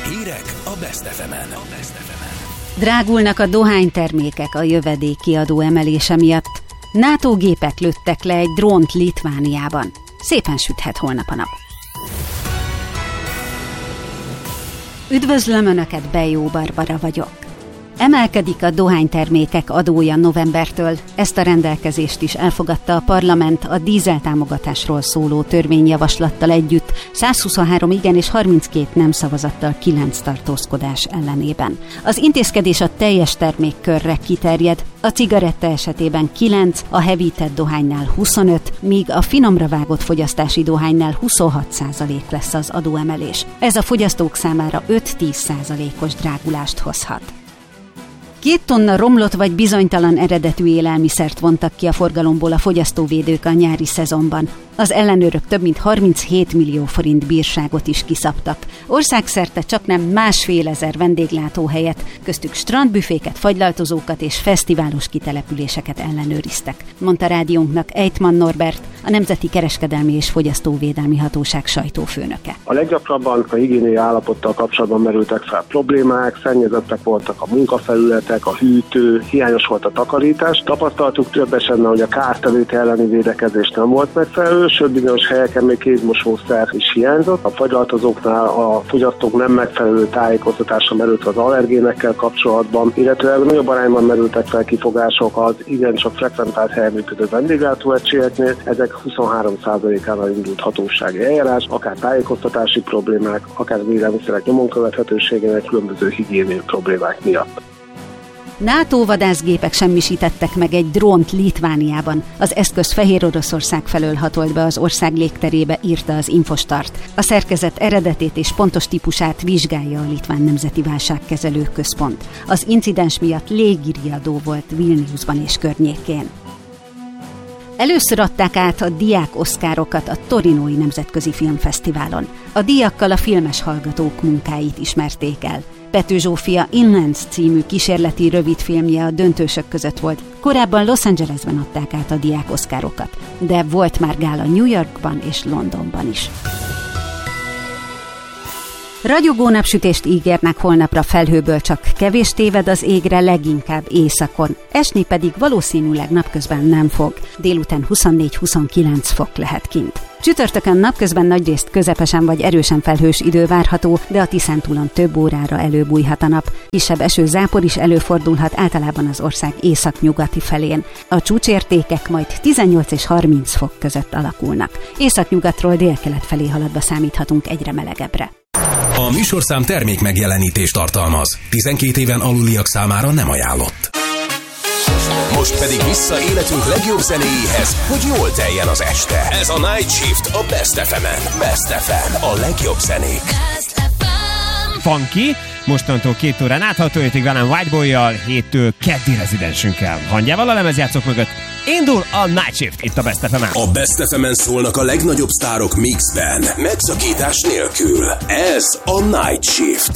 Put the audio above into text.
Hírek a Best FM-en. Drágulnak a dohánytermékek a jövedéki adó emelése miatt. NATO gépek lőttek le egy drónt Litvániában. Szépen süthet holnap a nap. Üdvözlöm Önöket, Bejó Barbara vagyok. Emelkedik a dohánytermékek adója novembertől. Ezt a rendelkezést is elfogadta a parlament a dízeltámogatásról szóló törvényjavaslattal együtt, 123 igen és 32 nem szavazattal 9 tartózkodás ellenében. Az intézkedés a teljes termékkörre kiterjed, a cigaretta esetében 9, a hevített dohánynál 25, míg a finomra vágott fogyasztási dohánynál 26% lesz az adóemelés. Ez a fogyasztók számára 5-10%-os drágulást hozhat. 2 tonna romlott vagy bizonytalan eredetű élelmiszert vontak ki a forgalomból a fogyasztóvédők a nyári szezonban. Az ellenőrök több mint 37 millió forint bírságot is kiszabtak. Országszerte csaknem 1,5 vendéglátóhelyet, köztük strandbüféket, fagylaltozókat és fesztiválos kitelepüléseket ellenőriztek, mondta rádiónknak Ejtman Norbert, a Nemzeti Kereskedelmi és Fogyasztóvédelmi Hatóság sajtófőnöke. A leggyakrabban a higiéniai állapottal kapcsolatban merültek fel problémák, szennyezettek voltak a munkafelületek, a hűtő, hiányos volt a takarítás. Tapasztaltuk több esetben, hogy a kártevők elleni védekezés nem volt megfelelő, sőt bizonyos helyeken még kézmosószer is hiányzott. A fagylaltozóknál a fogyasztók nem megfelelő tájékoztatása merült az allergénekkel kapcsolatban, illetve nagyobb arányban merültek fel kifogások az igencsak frekventált helyen működő vendéglátóegységeknél. Ezek 23%-ánál indult hatósági eljárás, akár tájékoztatási problémák, akár az élelmiszerek nyomon követhetőségének különböző higiéniai problémák miatt. NATO vadászgépek semmisítettek meg egy drónt Litvániában. Az eszköz Fehér Oroszország felől hatolt be az ország légterébe, írta az Infostart. A szerkezet eredetét és pontos típusát vizsgálja a Litván Nemzeti Válságkezelő Központ. Az incidens miatt légiriadó volt Vilniusban és környékén. Először adták át a diák oszkárokat a Torinói Nemzetközi Filmfesztiválon. A díjakkal a filmes hallgatók munkáit ismerték el. Pető Zsófia Inlands című kísérleti rövidfilmje a döntősök között volt. Korábban Los Angelesben adták át a diák oszkárokat, de volt már gála New Yorkban és Londonban is. Ragyogó napsütést ígérnek holnapra, felhőből csak kevés téved az égre, leginkább északon. Esni pedig valószínűleg napközben nem fog. Délután 24-29 fok lehet kint. Csütörtökön napközben nagyrészt közepesen vagy erősen felhős idő várható, de a Tiszántúlon több órára előbújhat a nap. Kisebb esőzápor is előfordulhat általában az ország északnyugati felén. A csúcsértékek majd 18 és 30 fok között alakulnak. Északnyugatról délkelet felé haladva számíthatunk egyre melegebbre. A műsorszám termék megjelenítést tartalmaz. 12 éven aluliak számára nem ajánlott. Most pedig vissza életünk legjobb zenéjéhez, hogy jól teljen az este. Ez a Night Shift a Best FM-en. Best FM, a legjobb zenék. Funky, mostantól 2 órán át, 6 óráig velem Whiteboy-jal, 7-től keddi rezidensünkkel. Hangyával a lemezjátszók mögött indul a Night Shift itt a Best FM-en. A Best FM-en szólnak a legnagyobb sztárok mixben, megszakítás nélkül. Ez a Night Shift.